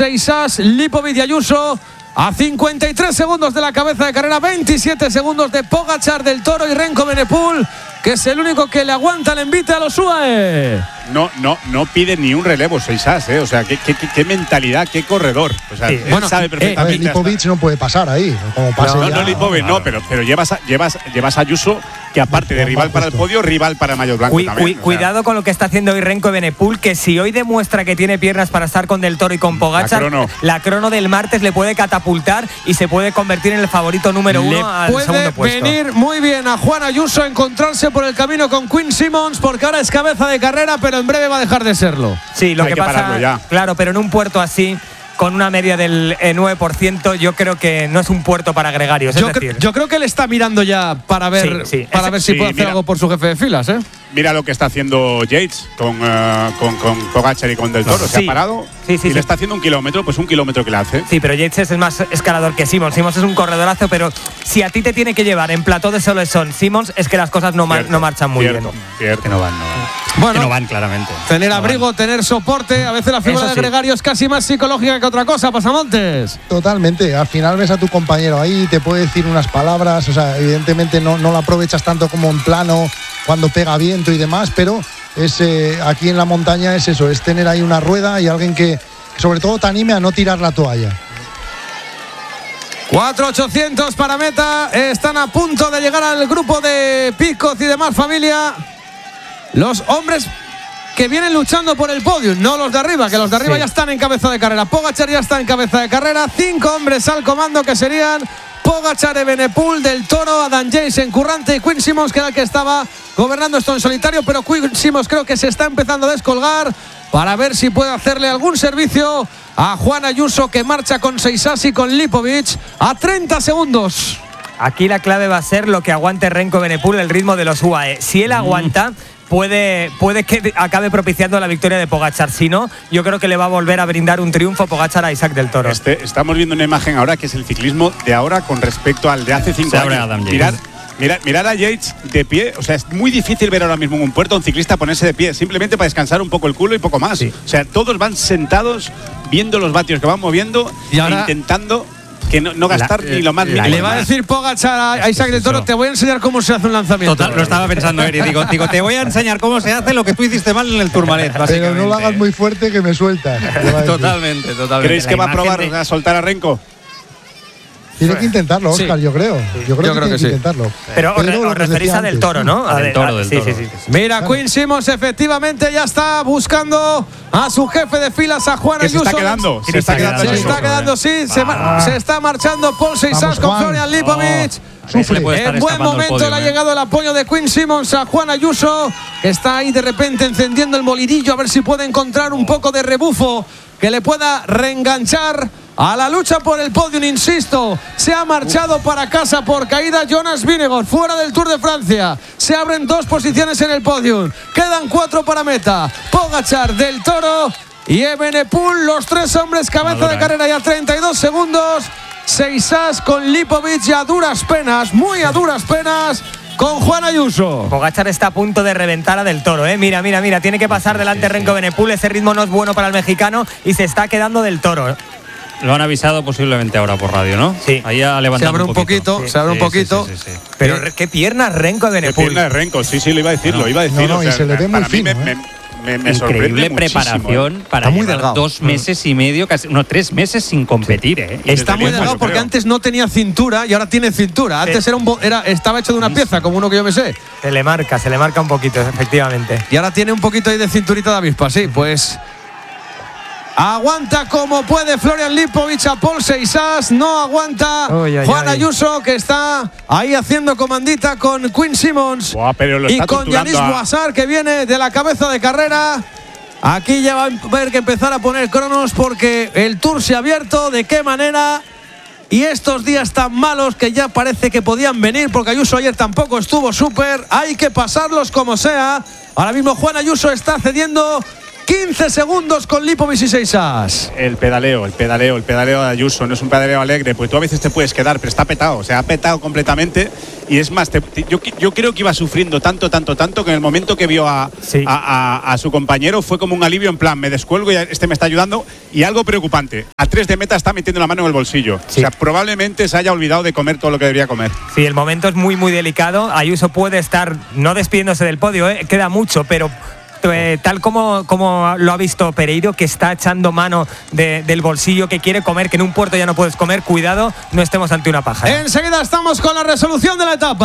Seisas, Lipovic y Ayuso. A 53 segundos de la cabeza de carrera, 27 segundos de Pogačar, del Toro y Remco Evenepoel, que es el único que le aguanta el envite a los UAE. No pide ni un relevo Seisas, O sea, qué mentalidad, qué corredor. O sea, él sabe perfectamente. Lipovic no puede pasar ahí. Como pase no Lipovic, no, pero llevas a Ayuso, que aparte de rival para el podio, rival para Maillot Blanco también. Cuidado con lo que está haciendo hoy Remco Evenepoel, que si hoy demuestra que tiene piernas para estar con Del Toro y con Pogačar, la crono del martes le puede catapultar y se puede convertir en el favorito número 1 al segundo puesto. Puede venir muy bien a Juan Ayuso encontrarse por el camino con Quinn Simmons, porque ahora es cabeza de carrera, pero en breve va a dejar de serlo. Sí, lo que pasa, claro, pero en un puerto así, con una media del 9%, yo creo que no es un puerto para gregarios. Yo creo que él está mirando ya para ver, ver si puede hacer algo por su jefe de filas. Mira lo que está haciendo Yates con Pogačar y con Del Toro. Se ha parado y le está haciendo un kilómetro que le hace. Sí, pero Yates es más escalador que Simmons. Simmons es un corredorazo, pero si a ti te tiene que llevar en plató de Solesón Simmons, es que las cosas no marchan muy bien. Cierto. Que no van. Bueno, que no van claramente. Tener abrigo, tener soporte. A veces la figura de gregario es casi más psicológica que otra cosa, Pasamontes. Totalmente. Al final ves a tu compañero ahí, te puede decir unas palabras. O sea, evidentemente no lo aprovechas tanto como en plano, cuando pega viento y demás, pero es aquí en la montaña es eso, es tener ahí una rueda y alguien que sobre todo te anime a no tirar la toalla. 4.800 para meta. Están a punto de llegar al grupo de Picos y demás familia. Los hombres que vienen luchando por el podio, no los de arriba, que los de arriba ya están en cabeza de carrera. Pogačar ya está en cabeza de carrera. 5 hombres al comando, que serían Pogačar, Evenepoel, Del Toro, Adam Yates, Encurrante y Quinn Simmons, que era el que estaba gobernando esto en solitario, pero Quinn Simmons creo que se está empezando a descolgar para ver si puede hacerle algún servicio a Juan Ayuso, que marcha con Seisas y con Lipovic a 30 segundos. Aquí la clave va a ser lo que aguante Remco Evenepoel, el ritmo de los UAE. Si él aguanta, puede que acabe propiciando la victoria de Pogačar. Si no, yo creo que le va a volver a brindar un triunfo Pogačar a Isaac Del Toro. Estamos viendo una imagen ahora que es el ciclismo de ahora con respecto al de hace 5 años. Mirar a Yates de pie. O sea, es muy difícil ver ahora mismo en un puerto a un ciclista ponerse de pie, simplemente para descansar un poco el culo y poco más. O sea, todos van sentados viendo los vatios que van moviendo y ahora, intentando que no gastar ni lo más mínimo. Le va a decir Pogačar a Isaac Del Toro: te voy a enseñar cómo se hace un lanzamiento. Total, lo estaba pensando, Eri. Digo, te voy a enseñar cómo se hace lo que tú hiciste mal en el Tourmalet, básicamente. Pero no lo hagas muy fuerte, que me sueltas. Totalmente. ¿Creéis que va a probar a soltar a Remco? Tiene que intentarlo, Óscar, yo creo. Yo creo que tiene que intentarlo. Pero os referís a Del Toro, ¿no? Del Toro. Sí. Mira, Quinn Simmons efectivamente ya está buscando a su jefe de filas, a Juan Ayuso. Se está quedando, se está marchando Paul Seisas con Florian Lipovic. En buen momento le ha llegado el apoyo de Quinn Simmons a Juan Ayuso, que está ahí de repente encendiendo el molinillo a ver si puede encontrar un poco de rebufo que le pueda reenganchar a la lucha por el podio. Insisto, se ha marchado para casa por caída Jonas Vingegaard, fuera del Tour de Francia. Se abren 2 posiciones en el podio. Quedan 4 para meta. Pogačar, Del Toro y Evenepoel, los 3 hombres cabeza de carrera, y a 32 segundos Seisas con Lipovic, y a duras penas, muy a duras penas, con Juan Ayuso. Pogačar está a punto de reventar a Del Toro, Mira, tiene que pasar delante Remco Evenepoel. Ese ritmo no es bueno para el mexicano y se está quedando Del Toro. Lo han avisado posiblemente ahora por radio, ¿no? Sí. Ahí ha levantado se abre un poquito. Sí. Pero qué piernas Remco Evenepoel. Qué piernas Remco, sí, lo iba a decir, No, o sea, y se le ve muy fino. Me sorprende increíble preparación para muy llevar delgado. 2 meses y medio, casi 3 meses sin competir. Está muy delgado porque antes no tenía cintura y ahora tiene cintura. Antes estaba hecho de una pieza, como uno que yo me sé. Se le marca un poquito, efectivamente. Y ahora tiene un poquito ahí de cinturita de avispa, sí, pues. Aguanta como puede Florian Lipovic a Paul Seisas. No aguanta Juan Ayuso, que está ahí haciendo comandita con Quinn Simmons y con Yanis Boisard, que viene de la cabeza de carrera. Aquí ya va a haber que empezar a poner cronos, porque el Tour se ha abierto. ¿De qué manera? Y estos días tan malos que ya parece que podían venir, porque Ayuso ayer tampoco estuvo súper. Hay que pasarlos como sea. Ahora mismo Juan Ayuso está cediendo 15 segundos con Lipovic y Seisas. El pedaleo de Ayuso no es un pedaleo alegre, pues tú a veces te puedes quedar, pero está petado, o sea, ha petado completamente. Y es más, yo creo que iba sufriendo tanto que en el momento que vio a su compañero fue como un alivio, en plan, me descuelgo y este me está ayudando. Y algo preocupante, a 3 de meta está metiendo la mano en el bolsillo. Sí. O sea, probablemente se haya olvidado de comer todo lo que debería comer. Sí, el momento es muy, muy delicado. Ayuso puede estar no despidiéndose del podio, queda mucho, pero tal como lo ha visto Pereiro, que está echando mano del bolsillo, que quiere comer, que en un puerto ya no puedes comer, cuidado, no estemos ante una paja. Enseguida estamos con la resolución de la etapa.